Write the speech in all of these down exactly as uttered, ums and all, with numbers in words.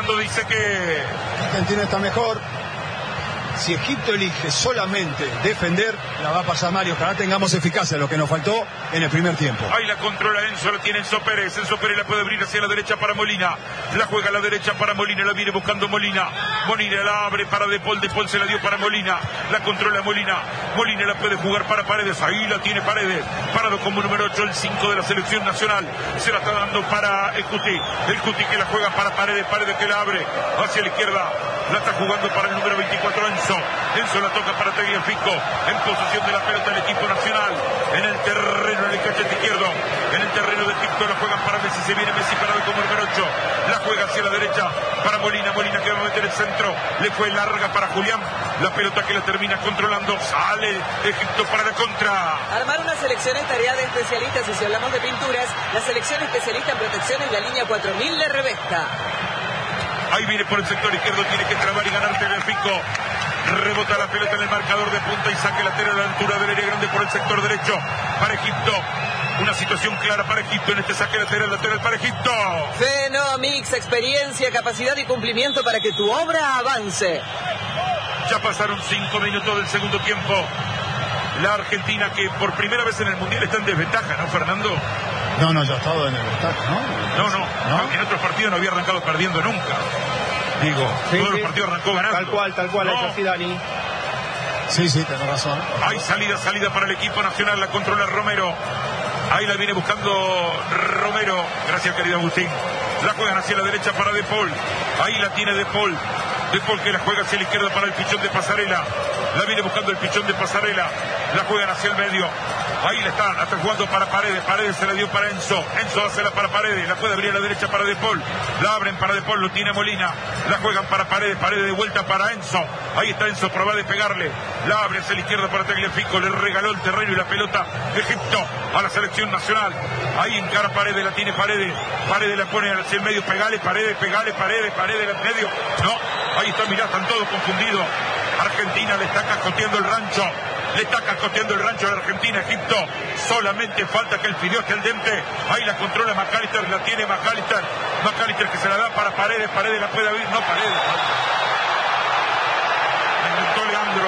Fernando dice que Argentina está mejor. Si Egipto elige solamente defender, la va a pasar mal y ojalá tengamos eficacia, lo que nos faltó en el primer tiempo. Ahí la controla Enzo, la tiene Enzo Pérez. Enzo Pérez la puede abrir hacia la derecha para Molina. La juega a la derecha para Molina, la viene buscando Molina. Molina la abre para De Paul, De Paul se la dio para Molina. La controla Molina. Molina la puede jugar para Paredes. Ahí la tiene Paredes. Parado como número ocho, el cinco de la selección nacional. Se la está dando para el Cuti. El Cuti que la juega para Paredes. Paredes que la abre hacia la izquierda. La está jugando para el número veinticuatro, Enzo. Enzo la toca para Tagliafico. En posesión de la pelota del equipo nacional. En el terreno, en el cachete izquierdo. En el terreno de Egipto la juegan para Messi. Se viene Messi parado como número ocho. La juega hacia la derecha para Molina. Molina que va a meter el centro. Le fue larga para Julián. La pelota que la termina controlando. Sale Egipto para la contra. Armar una selección es tarea de especialistas. Y si hablamos de pinturas, la selección especialista en protección es la línea cuatro mil de Rebesta. Ahí viene por el sector izquierdo, tiene que trabar y ganar Tagliafico. Rebota la pelota en el marcador de punta y saque lateral a la altura del área grande por el sector derecho para Egipto. Una situación clara para Egipto en este saque lateral, lateral para Egipto. Fenomix, experiencia, capacidad y cumplimiento para que tu obra avance. Ya pasaron cinco minutos del segundo tiempo. La Argentina que por primera vez en el Mundial está en desventaja, ¿no, Fernando? No, no, ya ha estado en el destaque, ¿no? No, no, no, en otros partidos no había arrancado perdiendo nunca. Digo, sí, todos sí. los partidos arrancó ganando. Tal cual, tal cual, no. es así, Dani. Sí, sí, tenés razón. Hay salida, salida para el equipo nacional, la controla Romero. Ahí la viene buscando Romero. Gracias, querido Agustín. La juegan hacia la derecha para De Paul. Ahí la tiene De Paul. De Paul que la juega hacia la izquierda para el pichón de Pasarela. La viene buscando el pichón de Pasarela. La juegan hacia el medio. Ahí la están, la están jugando para Paredes. Paredes se la dio para Enzo. Enzo hace la para Paredes. La puede abrir a la derecha para De Paul. La abren para De Paul, lo tiene Molina. La juegan para Paredes. Paredes de vuelta para Enzo. Ahí está Enzo, probá de pegarle. La abre hacia la izquierda para Tagliafico. Le regaló el terreno y la pelota Egipto a la selección nacional. Ahí encara Paredes, la tiene Paredes. Paredes la pone hacia el medio. Pegale, Paredes, pegale, Paredes, Paredes en medio. No, ahí está, mirá, están todos confundidos. Argentina le está cascoteando el rancho. Le está cascoteando el rancho a la Argentina. Egipto solamente falta que el fideo esté al dente. Ahí la controla McAllister, la tiene McAllister. McAllister que se la da para Paredes. Paredes la puede abrir. No, Paredes. Inventó Leandro.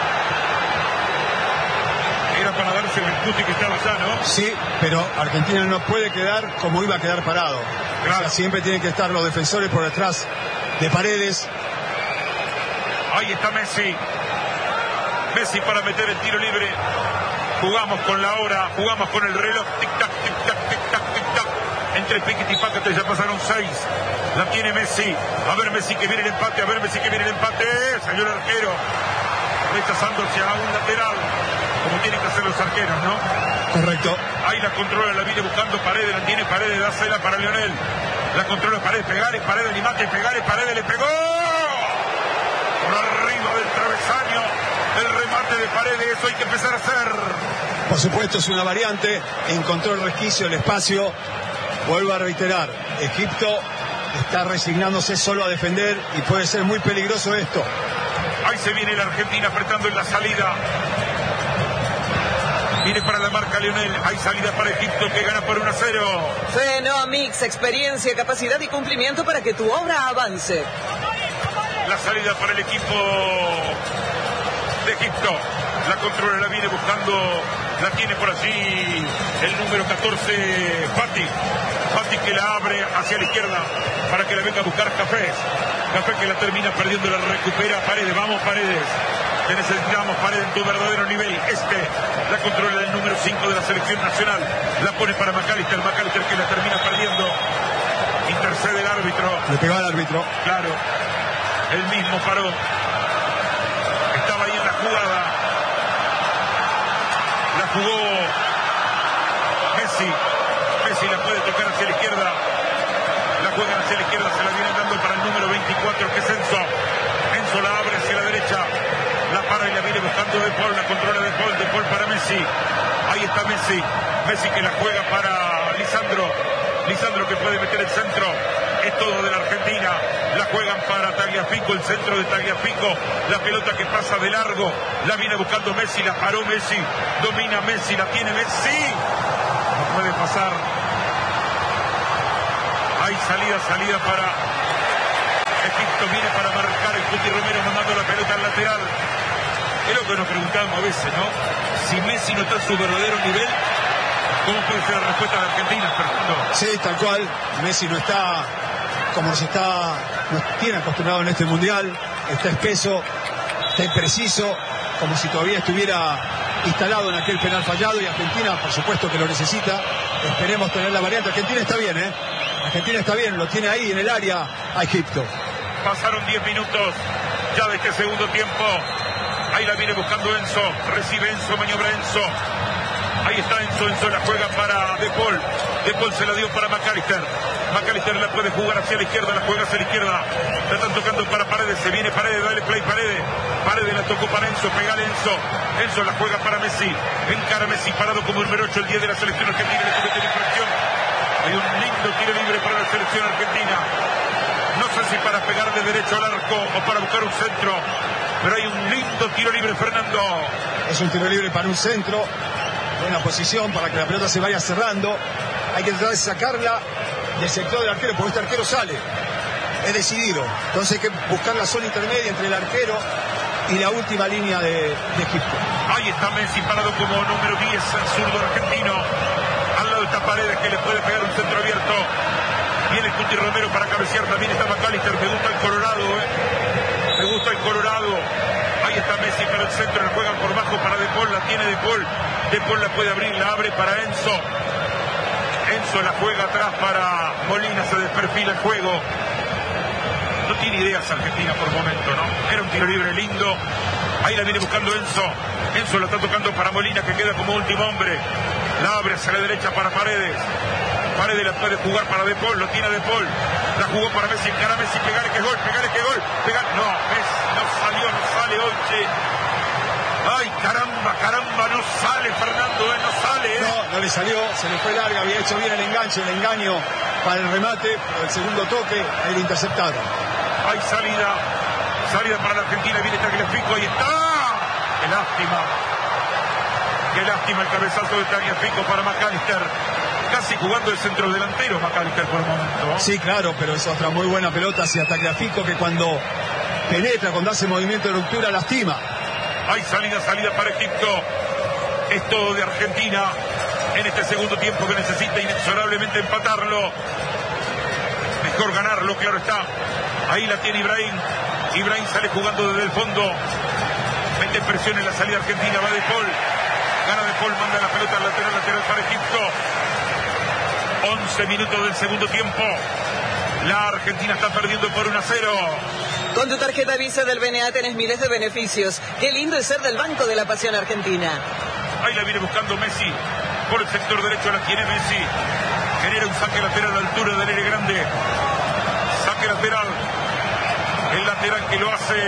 Era para darse el Cuti que estaba allá, ¿no? Sí, pero Argentina no puede quedar como iba a quedar parado. Claro. O sea, siempre tienen que estar los defensores por detrás de Paredes. Ahí está Messi. Messi para meter el tiro libre. Jugamos con la hora, jugamos con el reloj. Tic-tac, tic-tac, tic-tac, tic-tac. Entre piquete y paquete ya pasaron seis. La tiene Messi. A ver Messi que viene el empate, a ver Messi que viene el empate. Señor arquero. Rechazándose a un lateral. Como tienen que hacer los arqueros, ¿no? Correcto. Ahí la controla, la viene buscando Paredes, la tiene Paredes, dásela para Lionel. La controla Paredes, pegale, Paredes, le mate, pegale, Paredes, le pegó. Por arriba del travesaño, el remate de Paredes, eso hay que empezar a hacer. Por supuesto es una variante, encontró el resquicio, el espacio. Vuelvo a reiterar, Egipto está resignándose solo a defender y puede ser muy peligroso esto. Ahí se viene la Argentina apretando en la salida. Viene para la marca Lionel. Hay salida para Egipto que gana por uno a cero. Fenomix, experiencia, capacidad y cumplimiento para que tu obra avance. La salida para el equipo de Egipto. La controla, la viene buscando. La tiene por allí el número catorce, Fati. Fati que la abre hacia la izquierda para que la venga a buscar Cafés. Café que la termina perdiendo, la recupera Paredes. Vamos Paredes. Te necesitamos, Paredes, en tu verdadero nivel. Este, la controla el número cinco de la selección nacional. La pone para McAllister. McAllister que la termina perdiendo. Intercede el árbitro. Le pegó al árbitro. Claro. Él mismo paró. Estaba ahí en la jugada. La jugó Messi. Messi la puede tocar hacia la izquierda. La juegan hacia la izquierda. Se la vienen dando para el número veinticuatro, que es Enzo. Enzo la abre hacia la derecha. La para y la viene buscando De Paul, la controla De Paul, De Paul para Messi. Ahí está Messi. Messi que la juega para Lisandro. Lisandro que puede meter el centro. Es todo de la Argentina. La juegan para Tagliafico, el centro de Tagliafico. La pelota que pasa de largo. La viene buscando Messi, la paró Messi. Domina Messi, la tiene Messi. No puede pasar. Hay salida, salida para Egipto viene para marcar el Cuti Romero mandando la pelota al lateral. Es lo que nos preguntábamos a veces, ¿no? Si Messi no está en su verdadero nivel, ¿cómo puede ser la respuesta de Argentina, Fernando? Sí, tal cual. Messi no está como se está, nos tiene acostumbrado en este mundial. Está espeso, está impreciso, como si todavía estuviera instalado en aquel penal fallado, y Argentina, por supuesto que lo necesita. Esperemos tener la variante. Argentina está bien, ¿eh? Argentina está bien, lo tiene ahí en el área a Egipto. Pasaron diez minutos ya de este segundo tiempo. Ahí la viene buscando Enzo. Recibe Enzo, maniobra Enzo. Ahí está Enzo, Enzo la juega para De Paul. De Paul se la dio para McAllister. McAllister la puede jugar hacia la izquierda, la juega hacia la izquierda. La están tocando para Paredes, se viene Paredes, dale play Paredes. Paredes la tocó para Enzo, pegale Enzo. Enzo la juega para Messi. Encara Messi, parado como número ocho, el diez de la selección argentina, le comete la infracción. Hay un lindo tiro libre para la selección argentina. No sé si para pegar de derecho al arco o para buscar un centro, pero hay un lindo tiro libre, Fernando. Es un tiro libre para un centro, buena posición para que la pelota se vaya cerrando. Hay que tratar de sacarla del sector del arquero, porque este arquero sale, es decidido. Entonces hay que buscar la zona intermedia entre el arquero y la última línea de, de Egipto. Ahí está Messi parado como número diez, el zurdo argentino. Al lado está Paredes, que le puede pegar un centro abierto. Viene Cuti Romero para cabecear, también está McAllister. Me gusta el Colorado, eh. Me gusta el Colorado. Ahí está Messi para el centro, la juegan por bajo para De Paul, la tiene De Paul. De Paul la puede abrir, la abre para Enzo. Enzo la juega atrás para Molina, se desperfila el juego. No tiene ideas Argentina por momento, ¿no? Era un tiro libre lindo. Ahí la viene buscando Enzo. Enzo la está tocando para Molina, que queda como último hombre. La abre hacia la derecha para Paredes. Paredes la puede jugar para De Paul, lo tiene De Paul. La jugó para Messi, encara Messi, pegale que gol, pegale que gol. Pegar... No, Messi no salió, no sale hoy, che. Ay, caramba, caramba, no sale Fernando, eh, no sale, eh. No, no le salió, se le fue larga, había hecho bien el enganche, el engaño para el remate, el segundo toque, el interceptado. Hay salida, salida para la Argentina, viene Tagliafico, ahí está. Qué lástima, qué lástima el cabezazo de Tagliafico para McAllister. Casi jugando el centro delantero McAllister por el momento, ¿no? Sí, claro, pero es otra muy buena pelota hacia Tagliafico, que cuando penetra, cuando hace movimiento de ruptura, lastima. Hay salida, salida para Egipto. Es todo de Argentina en este segundo tiempo, que necesita inexorablemente empatarlo. Mejor ganarlo, claro está. Ahí la tiene Ibrahim. Ibrahim sale jugando desde el fondo. Mete presión en la salida argentina. Va De Paul. Gana De Paul, manda la pelota al lateral, lateral para Egipto. once minutos del segundo tiempo. La Argentina está perdiendo por uno a cero. Con tu tarjeta Visa del B N A tenés miles de beneficios. Qué lindo es ser del Banco de la Pasión Argentina. Ahí la viene buscando Messi. Por el sector derecho la tiene Messi. Genera un saque lateral a la altura del aire grande. Saque lateral. El lateral que lo hace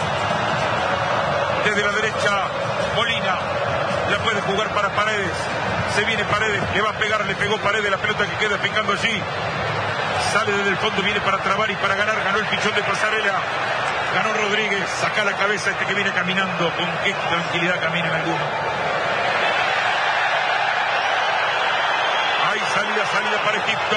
desde la derecha Molina. La puede jugar para Paredes. Se viene Paredes. Le va a pegar. Le pegó Paredes. La pelota que queda picando allí. Sale desde el fondo, viene para trabar y para ganar. Ganó el pichón de Pasarela. Ganó Rodríguez. Saca la cabeza este que viene caminando. Con qué tranquilidad camina en alguno. Hay salida, salida para Egipto.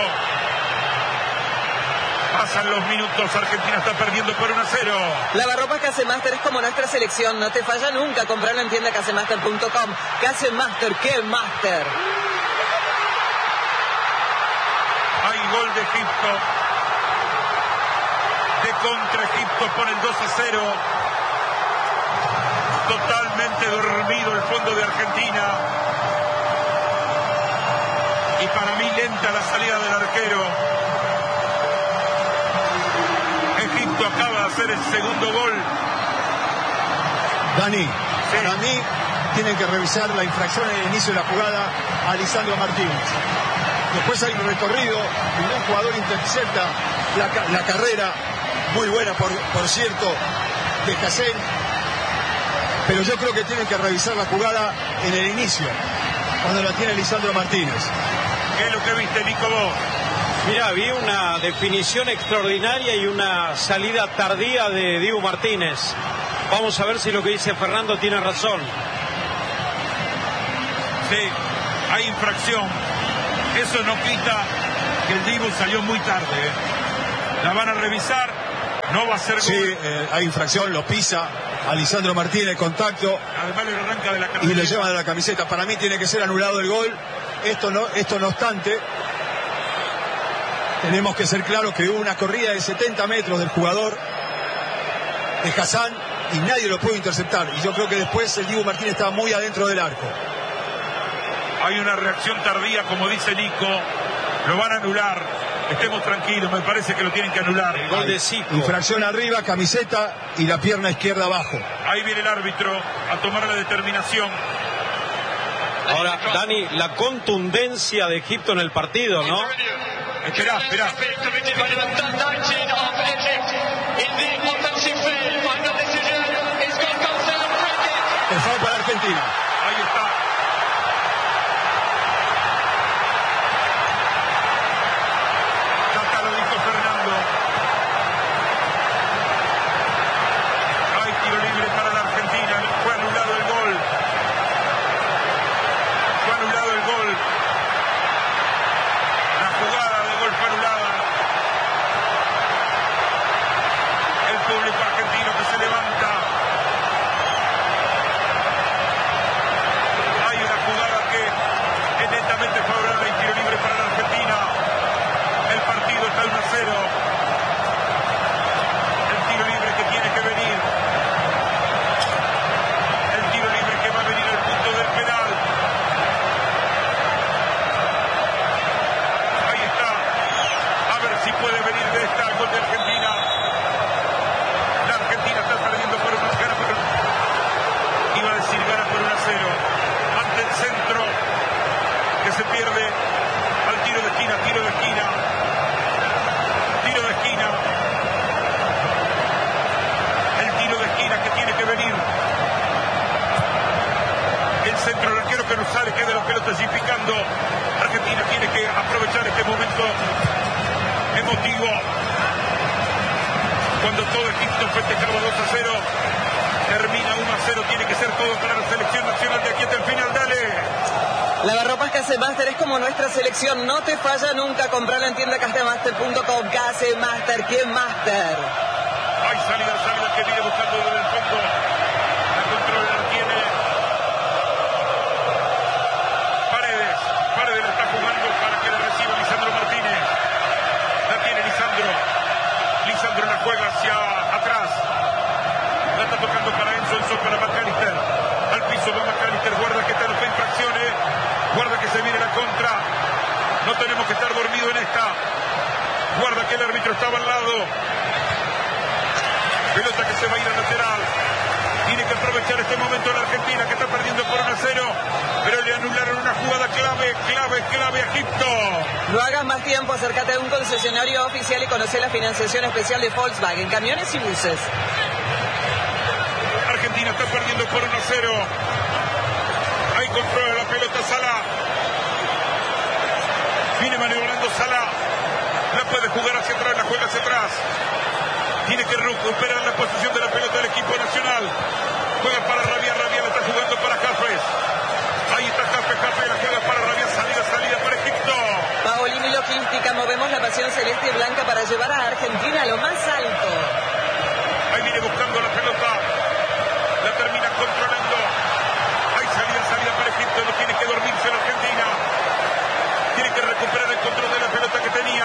Pasan los minutos. Argentina está perdiendo por uno a cero. Lavarropas Casemaster es como nuestra selección. No te falla nunca. Comprarlo en tienda casemaster punto com. Casemaster, qué master. Hay gol de Egipto. De contra Egipto por el dos a cero. Totalmente dormido el fondo de Argentina. Y para mí lenta la salida del arquero. Egipto acaba de hacer el segundo gol. Dani, sí. Para mí tienen que revisar la infracción en el inicio de la jugada a Lisandro Martínez. Después hay un recorrido, ningún jugador intercepta la, la carrera, muy buena por, por cierto, de Cassel. Pero yo creo que tienen que revisar la jugada en el inicio, cuando la tiene Lisandro Martínez. ¿Qué es lo que viste, Nico, vos? Mirá, vi una definición extraordinaria y una salida tardía de Dibu Martínez. Vamos a ver si lo que dice Fernando tiene razón. Sí, hay infracción. Eso no quita que el Dibu salió muy tarde, ¿eh? La van a revisar. No va a ser gol. Sí, eh, hay infracción, lo pisa a Lisandro Martínez, contacto. Además le arranca de la camiseta. Y le lleva de la camiseta. Para mí tiene que ser anulado el gol. Esto no, esto no obstante, tenemos que ser claros que hubo una corrida de setenta metros del jugador de Hassan y nadie lo pudo interceptar. Y yo creo que después el Dibu Martínez estaba muy adentro del arco. Hay una reacción tardía, como dice Nico. Lo van a anular. Estemos tranquilos, me parece que lo tienen que anular. El gol de Zico. Infracción arriba, camiseta y la pierna izquierda abajo. Ahí viene el árbitro a tomar la determinación. Ahora, Dani, la contundencia de Egipto en el partido, ¿no? Esperá, esperá. El foul para Argentina. Ahí está. Acá lo dijo Fernando. Hay tiro libre para la Argentina. Fue anulado el gol. Fue anulado el gol. La jugada de gol fue anulada. El público argentino que se levanta. Hay una jugada que es netamente favorable y tiro libre para la Argentina. El partido está uno a cero. El tiro libre que tiene que venir. El tiro libre que va a venir al punto del penal. Ahí está. A ver si puede venir de esta el gol de Argentina. La Argentina está perdiendo por una gana, pero iba a decir gana por uno a cero. Ante el centro que se pierde al tiro de esquina, tiro de esquina. Tiro de esquina. El tiro de esquina que tiene que venir. El centro del arquero que no sale, queda la pelota así picando. Argentina tiene que aprovechar este momento emotivo. Cuando todo Egipto festejaba dos a cero, termina uno a cero. Tiene que ser todo para la selección nacional de aquí hasta el final. Dale. Lavarropas Casemaster es como nuestra selección, no te falla nunca. Comprala en tienda casemaster punto com. Casemaster, ¿quién Master? Hay salida, salida que viene buscando desde el fondo. La controla tiene Paredes. Paredes la está jugando para que la reciba Lisandro Martínez. La tiene Lisandro. Lisandro la juega hacia atrás. La está tocando para Enzo, Enzo para McAllister. Al piso va McAllister, guarda que está en las infracciones. Guarda que se viene la contra. No tenemos que estar dormidos en esta. Guarda que el árbitro estaba al lado. Pelota que se va a ir al lateral. Tiene que aprovechar este momento la Argentina que está perdiendo por uno a cero. Pero le anularon una jugada clave, clave, clave a Egipto. No hagas más tiempo, acércate a un concesionario oficial y conoce la financiación especial de Volkswagen, camiones y buses. Argentina está perdiendo por uno a cero. Ahí controla la pelota Salah. Viene maniobrando Salah. La puede jugar hacia atrás, la juega hacia atrás. Tiene que recuperar la posición de la pelota del equipo nacional. Juega para Rabia, Rabia la está jugando para Jafes. Ahí está Jafes, Jafes la juega para Rabia, salida, salida para Egipto. Paolini Logística, movemos la pasión celeste y blanca para llevar a Argentina a lo más alto. Ahí viene buscando la pelota. La termina controlando. Hay salida, salida para Egipto. No tiene que dormirse la Argentina. Tiene que recuperar el control de la pelota que tenía.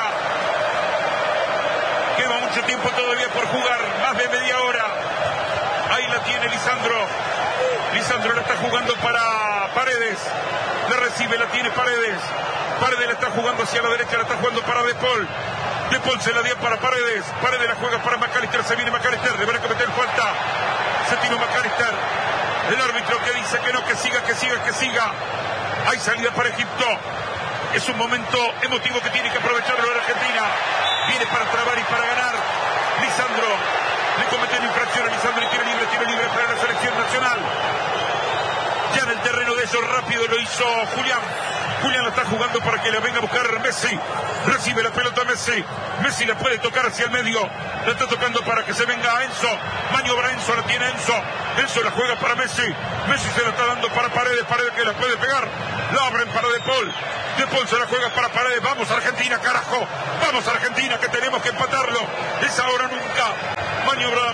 Queda mucho tiempo todavía por jugar. Más de media hora. Ahí la tiene Lisandro. Lisandro la está jugando para Paredes. La recibe, la tiene Paredes. Paredes la está jugando hacia la derecha. La está jugando para De Paul. De Paul se la dio para Paredes. Paredes la juega para McAllister. Se viene McAllister. Le van a cometer falta. Se tiró McAllister. El árbitro que dice que no, que siga, que siga, que siga. Hay salida para Egipto. Es un momento emotivo que tiene que aprovecharlo la Argentina. Viene para trabar y para ganar. Lisandro le comete una infracción a Lisandro y tiro libre, tiro libre para la selección nacional. Ya en el terreno de eso rápido lo hizo Julián. Julián la está jugando para que la venga a buscar Messi. Recibe la pelota Messi. Messi la puede tocar hacia el medio. La está tocando para que se venga a Enzo. Maniobra Enzo, la tiene Enzo. Enzo la juega para Messi. Messi se la está dando para Paredes. Paredes que la puede pegar. La abren para De Paul. De Paul se la juega para Paredes. Vamos Argentina, carajo. Vamos Argentina, que tenemos que empatarlo. Es ahora o nunca.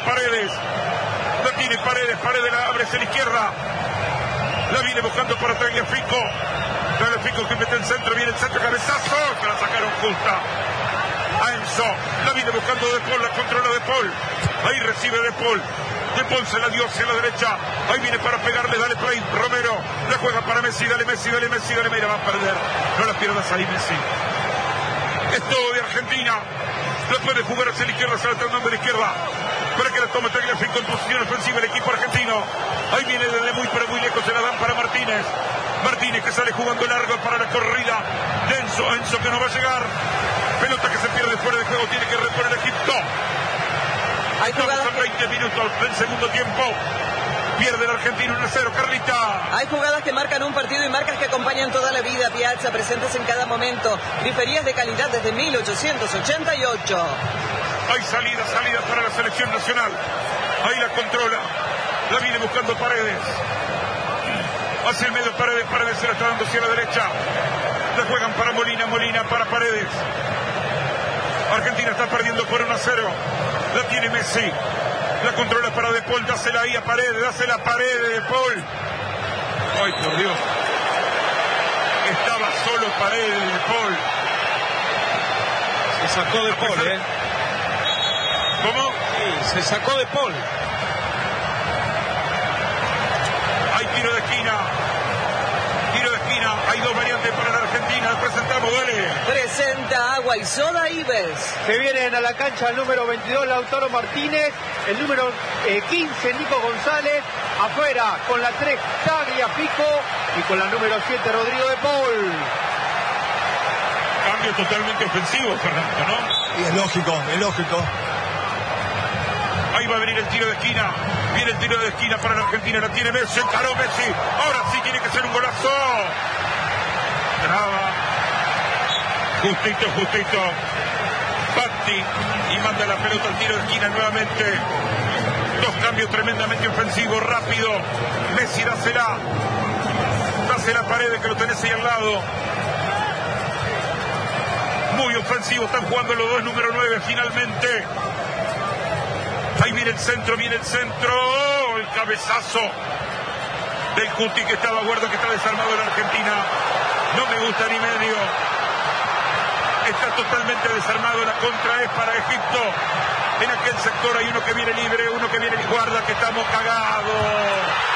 Paredes. La tiene Paredes, Paredes la abre hacia la izquierda. La viene buscando para Tagliafico. Tagliafico que mete el centro, viene el centro, cabezazo, que la sacaron justa. A Enzo, la viene buscando De Paul, la controla De Paul. Ahí recibe De Paul. De Paul se la dio hacia la derecha. Ahí viene para pegarle, dale play. Romero, la juega para Messi, dale Messi, dale Messi, dale Messi. Va a perder. No la pierdas ahí, Messi. Es todo de Argentina. La puede jugar hacia la izquierda, se la está dando de la izquierda. Para que la tome Tagliafico en posición ofensiva el equipo argentino. Ahí viene desde muy pero muy lejos, se la dan para Martínez. Martínez que sale jugando largo para la corrida de Enzo. Enzo que no va a llegar. Pelota que se pierde fuera de juego, tiene que reponer Egipto. Hay Estamos jugadas a veinte minutos del segundo tiempo. Pierde el argentino uno a cero, Carlita. Hay jugadas que marcan un partido y marcas que acompañan toda la vida. Piazza, presentes en cada momento. Griferías de calidad desde mil ochocientos ochenta y ocho. Hay salida, salida para la selección nacional. Ahí la controla. La viene buscando Paredes. Hacia el medio Paredes, Paredes se la está dando hacia la derecha. La juegan para Molina, Molina para Paredes. Argentina está perdiendo por uno a cero. La tiene Messi. La controla para De Paul, dásela ahí a Paredes, dásela a Paredes, De Paul. Ay, por Dios. Estaba solo Paredes, De Paul. Se sacó De Paul, ¿eh? ¿Cómo? Sí, se sacó De Paul. Hay tiro de esquina. Tiro de esquina. Hay dos variantes para la Argentina. Presentamos, dale. Presenta Agua y Soda Ives. Se vienen a la cancha el número veintidós, Lautaro Martínez. El número eh, quince, Nico González. Afuera con la tres, Tagliafico. Y con la número siete, Rodrigo De Paul. Cambio totalmente ofensivo, Fernando, ¿no? Y es lógico, es lógico. Ahí va a venir el tiro de esquina. Viene el tiro de esquina para la Argentina. La tiene Messi. Encaró Messi. Ahora sí tiene que ser un golazo. Traba. Justito, justito. Patti. Y manda la pelota al tiro de esquina nuevamente. Dos cambios tremendamente ofensivos. Rápido. Messi, dásela. Dásela a Paredes, que lo tenés ahí al lado. Muy ofensivo. Están jugando los dos número nueve finalmente. Ahí viene el centro, viene el centro. ¡Oh! El cabezazo del Cuti que estaba guarda, que está desarmado en Argentina. No me gusta ni medio. Está totalmente desarmado. La contra es para Egipto. En aquel sector hay uno que viene libre, uno que viene y guarda, que estamos cagados.